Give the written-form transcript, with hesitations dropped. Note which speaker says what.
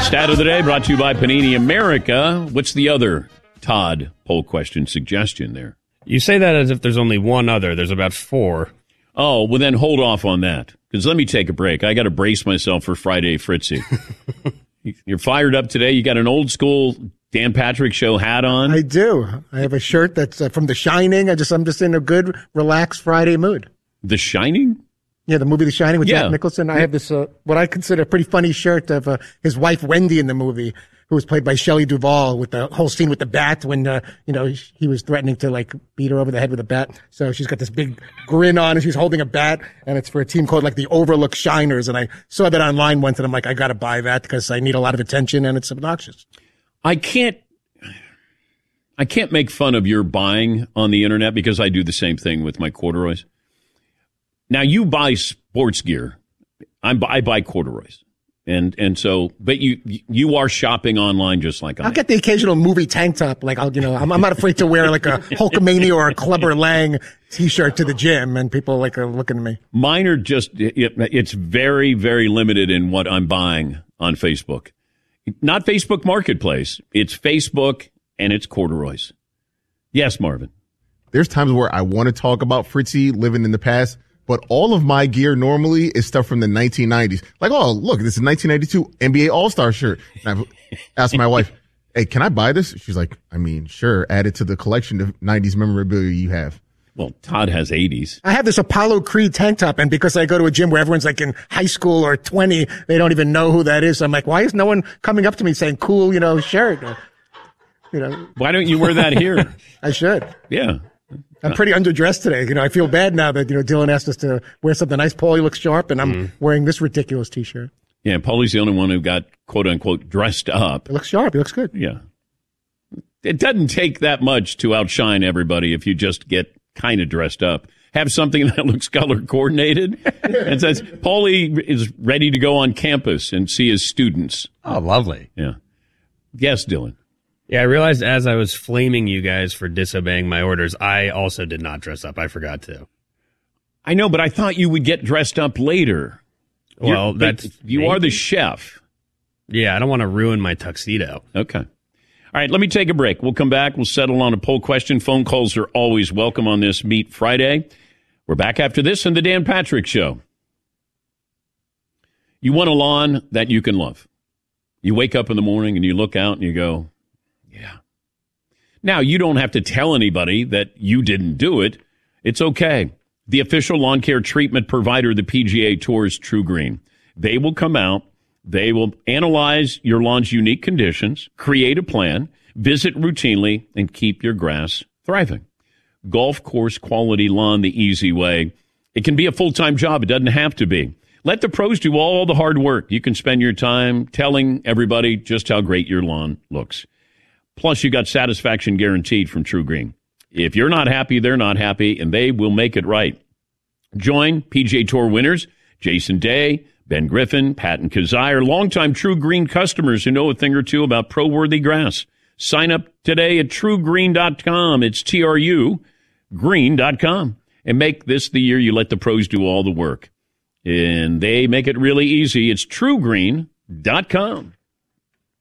Speaker 1: Stat of the day brought to you by Panini America. What's the other Todd poll question suggestion there?
Speaker 2: You say that as if there's only one other. There's about four.
Speaker 1: Oh, well then hold off on that. Because let me take a break. I got to brace myself for Friday Fritzy. You're fired up today. You got an old school Dan Patrick Show hat on.
Speaker 3: I do. I have a shirt that's from The Shining. I'm just in a good, relaxed Friday mood.
Speaker 1: The Shining?
Speaker 3: Yeah, the movie The Shining with Jack Nicholson. I have this, what I consider a pretty funny shirt of his wife Wendy in the movie, who was played by Shelley Duvall, with the whole scene with the bat when, he was threatening to beat her over the head with a bat. So she's got this big grin on and she's holding a bat, and it's for a team called the Overlook Shiners. And I saw that online once and I'm like, I got to buy that because I need a lot of attention and it's obnoxious.
Speaker 1: I can't make fun of your buying on the internet because I do the same thing with my corduroys. Now you buy sports gear. I buy corduroys. And so, but you are shopping online just like
Speaker 3: I'll get the occasional movie tank top. I'm not afraid to wear a Hulkamania or a Clubber Lang t-shirt to the gym, and people are looking at me.
Speaker 1: Mine are just, it's very, very limited in what I'm buying on Facebook. Not Facebook Marketplace. It's Facebook and it's corduroys. Yes, Marvin.
Speaker 4: There's times where I want to talk about Fritzy living in the past, but all of my gear normally is stuff from the 1990s. Oh, look, this is a 1992 NBA All-Star shirt. And I've asked my wife, hey, can I buy this? She's like, sure, add it to the collection of 90s memorabilia you have.
Speaker 1: Well, Todd has 80s.
Speaker 3: I have this Apollo Creed tank top, and because I go to a gym where everyone's in high school or 20, they don't even know who that is. I'm like, why is no one coming up to me saying, cool, shirt?
Speaker 1: Why don't you wear that here?
Speaker 3: I should.
Speaker 1: Yeah.
Speaker 3: I'm pretty underdressed today. I feel bad now that, Dylan asked us to wear something nice. Paulie looks sharp, and I'm wearing this ridiculous T-shirt.
Speaker 1: Yeah, Paulie's the only one who got, quote unquote, dressed up.
Speaker 3: It looks sharp. It looks good.
Speaker 1: Yeah. It doesn't take that much to outshine everybody if you just get kind of dressed up. Have something that looks color coordinated and says, Paulie is ready to go on campus and see his students.
Speaker 2: Oh, lovely.
Speaker 1: Yeah. Yes, Dylan.
Speaker 2: Yeah, I realized as I was flaming you guys for disobeying my orders, I also did not dress up. I forgot to.
Speaker 1: I know, but I thought you would get dressed up later.
Speaker 2: Well,
Speaker 1: you are the chef.
Speaker 2: Yeah, I don't want to ruin my tuxedo.
Speaker 1: Okay. All right, let me take a break. We'll come back. We'll settle on a poll question. Phone calls are always welcome on this Meet Friday. We're back after this on the Dan Patrick Show. You want a lawn that you can love. You wake up in the morning and you look out and you go, yeah. Now, you don't have to tell anybody that you didn't do it. It's okay. The official lawn care treatment provider of the PGA Tour is True Green. They will come out. They will analyze your lawn's unique conditions, create a plan, visit routinely, and keep your grass thriving. Golf course quality lawn the easy way. It can be a full-time job. It doesn't have to be. Let the pros do all the hard work. You can spend your time telling everybody just how great your lawn looks. Plus, you got satisfaction guaranteed from True Green. If you're not happy, they're not happy, and they will make it right. Join PGA Tour winners Jason Day, Ben Griffin, Patton Kazire, longtime True Green customers who know a thing or two about pro-worthy grass. Sign up today at truegreen.com. It's TRU green.com. And make this the year you let the pros do all the work. And they make it really easy. It's truegreen.com.